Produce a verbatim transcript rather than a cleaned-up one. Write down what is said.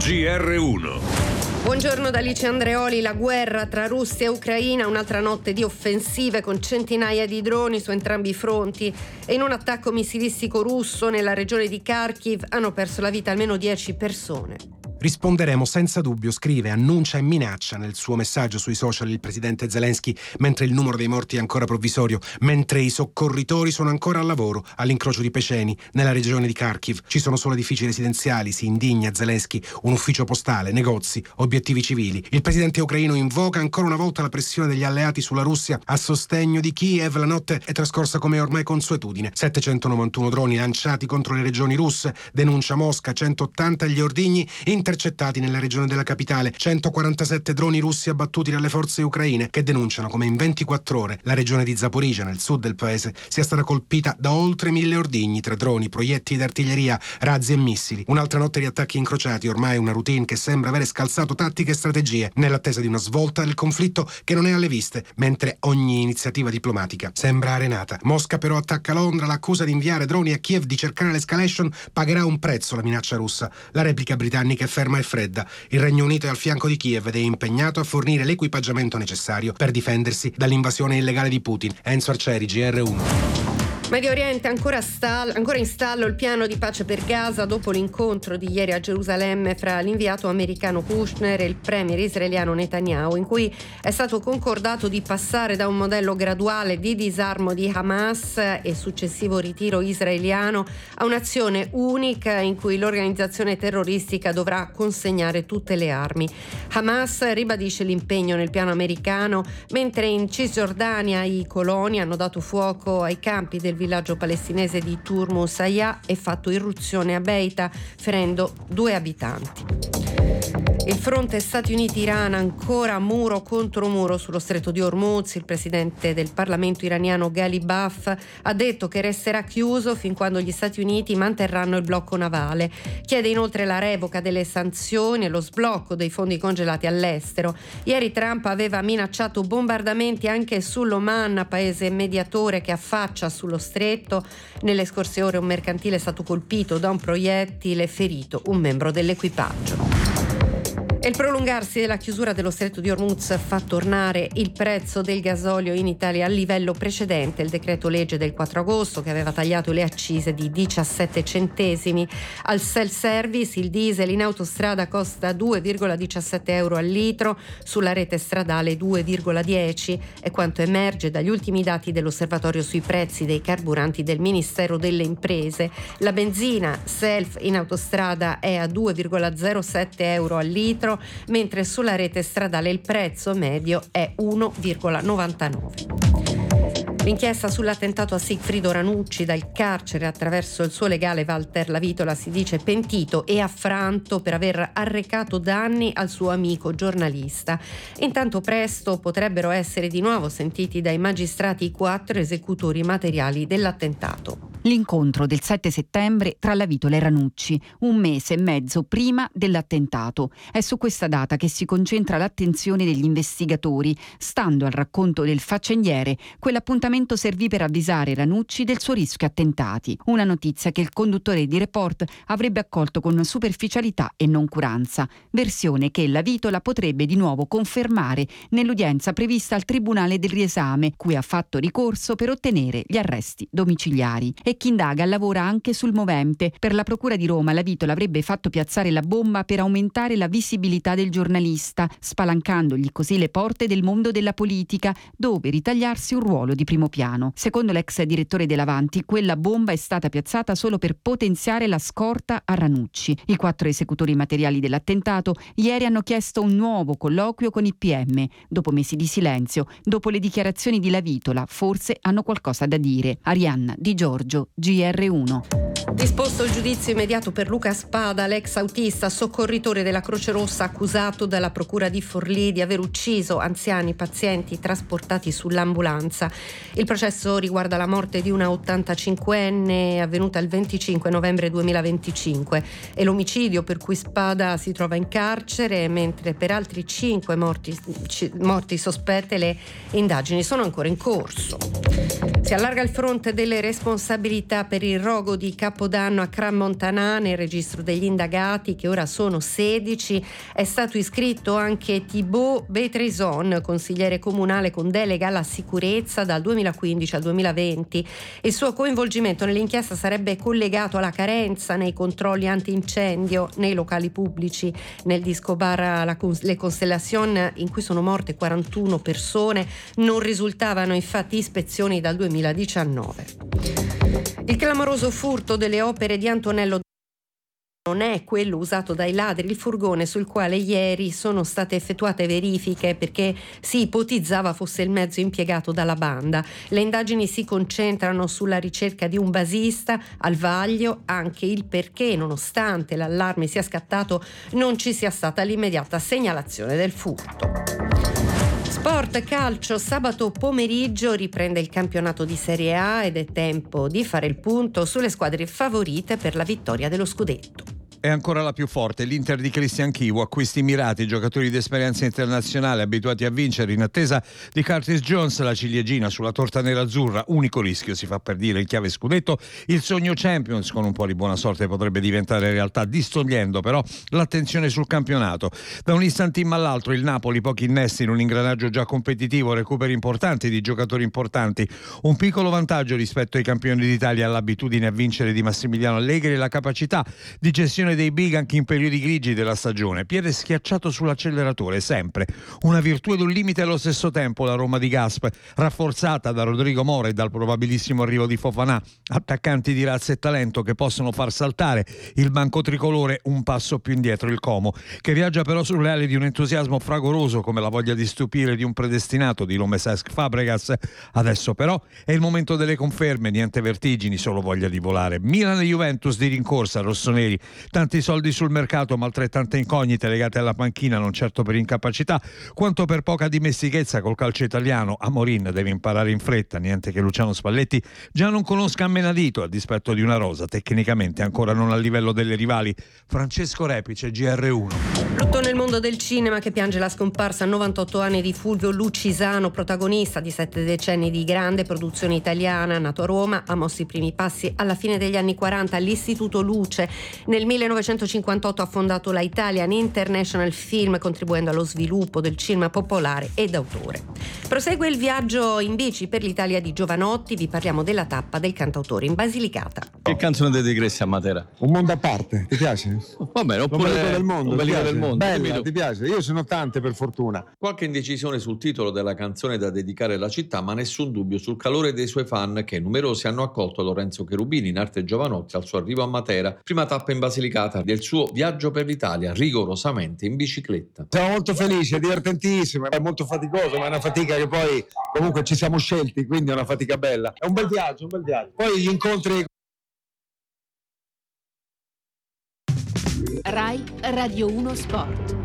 G R uno. Buongiorno da Alice Andreoli. La guerra tra Russia e Ucraina, un'altra notte di offensive con centinaia di droni su entrambi i fronti, e in un attacco missilistico russo nella regione di Kharkiv hanno perso la vita almeno dieci persone. Risponderemo senza dubbio, scrive, annuncia e minaccia nel suo messaggio sui social il presidente Zelensky, mentre il numero dei morti è ancora provvisorio, mentre i soccorritori sono ancora al lavoro all'incrocio di Peceni, nella regione di Kharkiv. Ci sono solo edifici residenziali, si indigna Zelensky, un ufficio postale, negozi, obiettivi civili. Il presidente ucraino invoca ancora una volta la pressione degli alleati sulla Russia a sostegno di Kiev. La notte è trascorsa come ormai consuetudine. settecentonovantuno droni lanciati contro le regioni russe, denuncia Mosca, centottanta gli ordigni intercettati nella regione della capitale, centoquarantasette droni russi abbattuti dalle forze ucraine, che denunciano come in ventiquattro ore la regione di Zaporizhzhia, nel sud del paese, sia stata colpita da oltre mille ordigni tra droni, proiettili d'artiglieria, razzi e missili. Un'altra notte di attacchi incrociati, ormai una routine che sembra avere scalzato tattiche e strategie, nell'attesa di una svolta del conflitto che non è alle viste, mentre ogni iniziativa diplomatica sembra arenata. Mosca però attacca Londra, l'accusa di inviare droni a Kiev, di cercare l'escalation, pagherà un prezzo la minaccia russa. La replica britannica è ferma e fredda. Il Regno Unito è al fianco di Kiev ed è impegnato a fornire l'equipaggiamento necessario per difendersi dall'invasione illegale di Putin. Enzo Arcieri, G R uno. Medio Oriente, ancora, stall- ancora in stallo il piano di pace per Gaza dopo l'incontro di ieri a Gerusalemme fra l'inviato americano Kushner e il premier israeliano Netanyahu, in cui è stato concordato di passare da un modello graduale di disarmo di Hamas e successivo ritiro israeliano a un'azione unica in cui l'organizzazione terroristica dovrà consegnare tutte le armi. Hamas ribadisce l'impegno nel piano americano, mentre in Cisgiordania i coloni hanno dato fuoco ai campi del villaggio palestinese di Turmus Aya e fatto irruzione a Beita, ferendo due abitanti. Il fronte Stati Uniti-Iran ancora muro contro muro sullo stretto di Hormuz. Il presidente del Parlamento iraniano Ghalibaf ha detto che resterà chiuso fin quando gli Stati Uniti manterranno il blocco navale. Chiede inoltre la revoca delle sanzioni e lo sblocco dei fondi congelati all'estero. Ieri Trump aveva minacciato bombardamenti anche sull'Oman, paese mediatore che affaccia sullo stretto. Nelle scorse ore un mercantile è stato colpito da un proiettile, ferito un membro dell'equipaggio. E il prolungarsi della chiusura dello stretto di Hormuz fa tornare il prezzo del gasolio in Italia al livello precedente. Il decreto legge del quattro agosto, che aveva tagliato le accise di diciassette centesimi. Al self-service il diesel in autostrada costa due virgola diciassette euro al litro, sulla rete stradale due virgola dieci. È quanto emerge dagli ultimi dati dell'osservatorio sui prezzi dei carburanti del Ministero delle Imprese. La benzina self in autostrada è a due virgola zero sette euro al litro, mentre sulla rete stradale il prezzo medio è uno virgola novantanove. L'inchiesta sull'attentato a Sigfrido Ranucci, dal carcere attraverso il suo legale Walter Lavitola si dice pentito e affranto per aver arrecato danni al suo amico giornalista. Intanto presto potrebbero essere di nuovo sentiti dai magistrati i quattro esecutori materiali dell'attentato. L'incontro del sette settembre tra Lavitola e Ranucci, un mese e mezzo prima dell'attentato. È su questa data che si concentra l'attenzione degli investigatori. Stando al racconto del faccendiere, quell'appuntamento servì per avvisare Ranucci del suo rischio attentati. Una notizia che il conduttore di Report avrebbe accolto con superficialità e noncuranza. Versione che Lavitola potrebbe di nuovo confermare nell'udienza prevista al Tribunale del Riesame, cui ha fatto ricorso per ottenere gli arresti domiciliari. E chi indaga lavora anche sul movente. Per la Procura di Roma Lavitola avrebbe fatto piazzare la bomba per aumentare la visibilità del giornalista, spalancandogli così le porte del mondo della politica, dove ritagliarsi un ruolo di primo piano. Secondo l'ex direttore dell'Avanti, quella bomba è stata piazzata solo per potenziare la scorta a Ranucci. I quattro esecutori materiali dell'attentato ieri hanno chiesto un nuovo colloquio con i P M. Dopo mesi di silenzio, dopo le dichiarazioni di Lavitola, forse hanno qualcosa da dire. Arianna Di Giorgio, G R uno. Disposto il giudizio immediato per Luca Spada, l'ex autista soccorritore della Croce Rossa accusato dalla procura di Forlì di aver ucciso anziani pazienti trasportati sull'ambulanza. Il processo riguarda la morte di una ottantacinquenne avvenuta il venticinque novembre duemilaventicinque e l'omicidio per cui Spada si trova in carcere, mentre per altri cinque morti, morti sospette le indagini sono ancora in corso. Si allarga il fronte delle responsabilità responsabilità per il rogo di Capodanno a Crans-Montana nel registro degli indagati, che ora sono sedici. È stato iscritto anche Thibaut Bétrizon, consigliere comunale con delega alla sicurezza dal duemilaquindici al duemilaventi. Il suo coinvolgimento nell'inchiesta sarebbe collegato alla carenza nei controlli antincendio nei locali pubblici. Nel disco bar la, Le Constellation, in cui sono morte quarantuno persone, non risultavano infatti ispezioni dal duemiladiciannove. Il clamoroso furto delle opere di Antonello non è quello usato dai ladri. Il furgone sul quale ieri sono state effettuate verifiche perché si ipotizzava fosse il mezzo impiegato dalla banda. Le indagini si concentrano sulla ricerca di un basista. Al vaglio anche il perché, nonostante l'allarme sia scattato, non ci sia stata l'immediata segnalazione del furto. Sport, calcio, sabato pomeriggio riprende il campionato di Serie A ed è tempo di fare il punto sulle squadre favorite per la vittoria dello scudetto. È ancora la più forte, l'Inter di Christian Chivu, acquisti mirati, giocatori di esperienza internazionale abituati a vincere in attesa di Curtis Jones, la ciliegina sulla torta nerazzurra, unico rischio si fa per dire in chiave scudetto, il sogno Champions con un po' di buona sorte potrebbe diventare realtà, distogliendo però l'attenzione sul campionato. Da un instant team all'altro il Napoli, pochi innesti in un ingranaggio già competitivo, recuperi importanti di giocatori importanti, un piccolo vantaggio rispetto ai campioni d'Italia, l'abitudine a vincere di Massimiliano Allegri e la capacità di gestione dei big anche in periodi grigi della stagione. Piede schiacciato sull'acceleratore sempre, una virtù ed un limite allo stesso tempo la Roma di Gasp, rafforzata da Rodrigo Mora e dal probabilissimo arrivo di Fofana, attaccanti di razza e talento che possono far saltare il banco tricolore un passo più indietro il Como, che viaggia però sulle ali di un entusiasmo fragoroso come la voglia di stupire di un predestinato di nome Cesc Fabregas. Adesso però è il momento delle conferme, niente vertigini, solo voglia di volare. Milan e Juventus di rincorsa, rossoneri, tanti soldi sul mercato ma altrettante incognite legate alla panchina, non certo per incapacità quanto per poca dimestichezza col calcio italiano. Amorin deve imparare in fretta, niente che Luciano Spalletti già non conosca a menadito, a dispetto di una rosa tecnicamente ancora non al livello delle rivali. Francesco Repice, G R uno. Lutto nel mondo del cinema che piange la scomparsa a novantotto anni di Fulvio Lucisano, protagonista di sette decenni di grande produzione italiana. Nato a Roma, ha mosso i primi passi alla fine degli anni quaranta all'Istituto Luce. Nel millenovecentocinquantotto ha fondato la Italian International Film, contribuendo allo sviluppo del cinema popolare e d'autore. Prosegue il viaggio in bici per l'Italia di Giovanotti. Vi parliamo della tappa del cantautore in Basilicata. Che canzone dedicheresti a Matera? Un mondo a parte, ti piace? Va bene, oppure un del mondo, un belico del mondo. Bella, ti piace? Io sono tante per fortuna. Qualche indecisione sul titolo della canzone da dedicare alla città, ma nessun dubbio sul calore dei suoi fan, che numerosi hanno accolto Lorenzo Cherubini in arte Giovanotti al suo arrivo a Matera, prima tappa in Basilicata del suo viaggio per l'Italia, rigorosamente in bicicletta. Siamo molto felici, è divertentissimo, è molto faticoso, ma è una fatica che poi comunque ci siamo scelti, quindi è una fatica bella. È un bel viaggio, un bel viaggio. Poi gli incontri. Rai Radio uno Sport.